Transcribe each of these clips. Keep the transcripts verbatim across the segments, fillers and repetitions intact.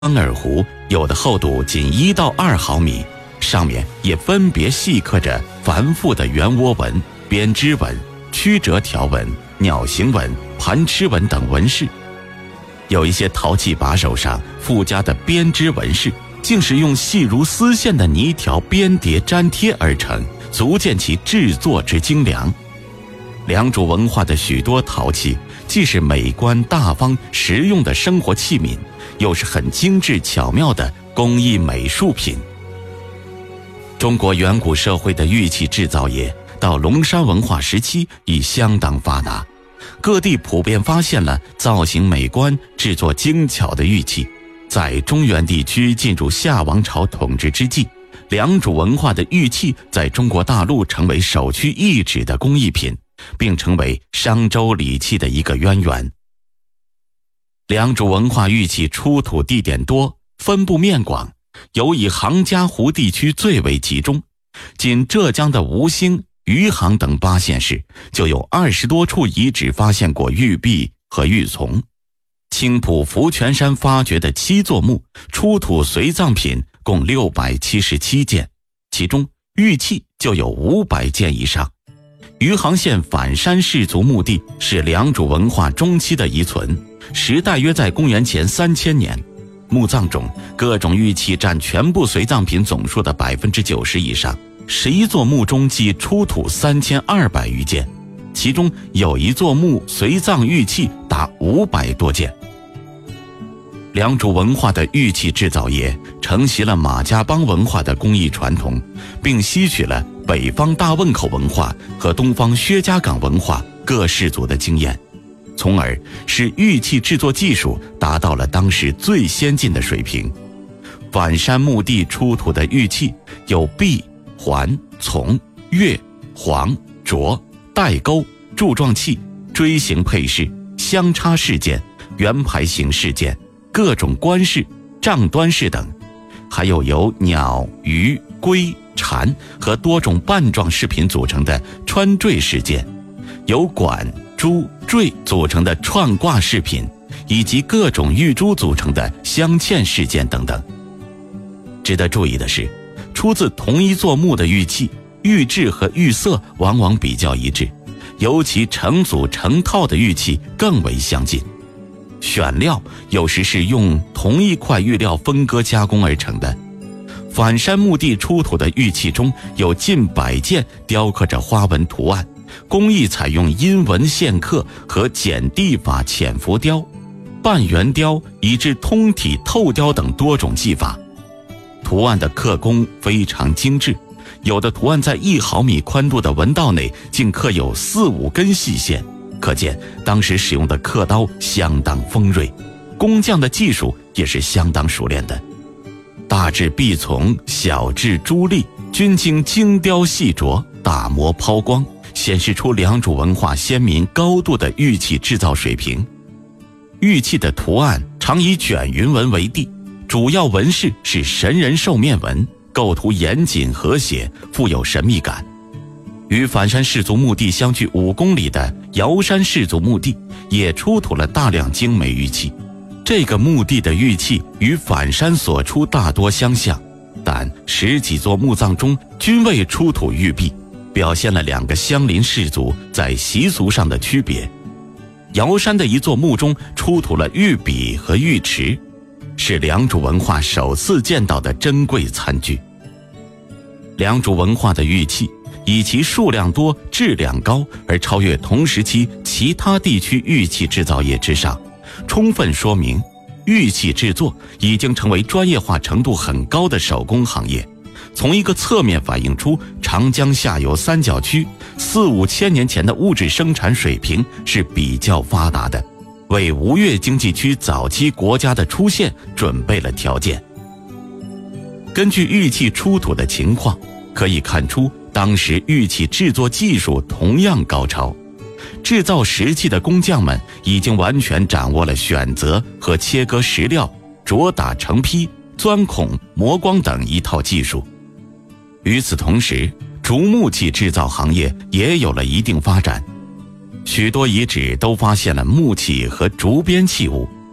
双耳壶有的厚度仅一到二毫米，上面也分别细刻着繁复的圆窝纹、编织纹、曲折条纹、鸟形纹、盘螭纹等纹饰。有一些陶器把手上附加的编织纹饰，竟是用细如丝线的泥条编叠粘贴而成，足见其制作之精良。良渚文化的许多陶器，既是美观大方实用的生活器皿，又是很精致巧妙的工艺美术品。中国远古社会的玉器制造业到龙山文化时期已相当发达，各地普遍发现了造型美观、制作精巧的玉器。在中原地区进入夏王朝统治之际，良渚文化的玉器在中国大陆成为首屈一指的工艺品，并成为商周礼器的一个渊源。良渚文化玉器出土地点多，分布面广，尤以杭嘉湖地区最为集中。仅浙江的吴兴、余杭等八县市就有二十多处遗址发现过玉璧和玉琮。青浦福泉山发掘的七座墓出土随葬品共六百七十七件，其中玉器就有五百件以上。余杭县反山氏族墓地是良渚文化中期的遗存，时代约在公元前三千年。墓葬中各种玉器占全部随葬品总数的百分之九十以上，十一座墓中即出土三千二百余件，其中有一座墓随葬玉器达五百多件。良渚文化的玉器制造业承袭了马家浜文化的工艺传统，并吸取了北方大汶口文化和东方薛家岗文化各氏族的经验，从而使玉器制作技术达到了当时最先进的水平。反山墓地出土的玉器有璧、环、琮、钺、黄、镯、带钩、柱状器、锥形配饰、相插饰件、圆牌形饰件、各种冠饰、杖端饰等，还有由鸟、鱼、龟、蝉和多种瓣状饰品组成的穿坠饰件，由管、珠、坠组成的串挂饰品，以及各种玉珠组成的镶嵌饰件等等。值得注意的是，出自同一座墓的玉器，玉质和玉色往往比较一致，尤其成组成套的玉器更为相近。选料有时是用同一块玉料分割加工而成的。反山墓地出土的玉器中有近百件雕刻着花纹图案，工艺采用阴纹线刻和剪地法浅浮雕、半圆雕以至通体透雕等多种技法。图案的刻工非常精致，有的图案在一毫米宽度的纹道内竟刻有四五根细线，可见当时使用的刻刀相当锋锐，工匠的技术也是相当熟练的。大至璧琮，小至珠粒，均经精雕细琢、打磨抛光，显示出良渚文化先民高度的玉器制造水平。玉器的图案常以卷云纹为地，主要纹饰是神人兽面纹，构图严谨和谐，富有神秘感。与反山氏族墓地相距五公里的瑶山氏族墓地也出土了大量精美玉器。这个墓地的玉器与反山所出大多相像，但十几座墓葬中均未出土玉璧，表现了两个相邻氏族在习俗上的区别。瑶山的一座墓中出土了玉笔和玉池，是良渚文化首次见到的珍贵餐具。良渚文化的玉器以其数量多、质量高而超越同时期其他地区玉器制造业之上，充分说明玉器制作已经成为专业化程度很高的手工行业。从一个侧面反映出长江下游三角区四五千年前的物质生产水平是比较发达的，为吴越经济区早期国家的出现准备了条件。根据玉器出土的情况，可以看出当时玉器制作技术同样高超，制造石器的工匠们已经完全掌握了选择和切割石料、琢打成坯、钻孔、磨光等一套技术。与此同时，竹木器制造行业也有了一定发展，许多遗址都发现了木器和竹编器物，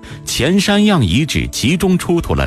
前山样遗址集中出土了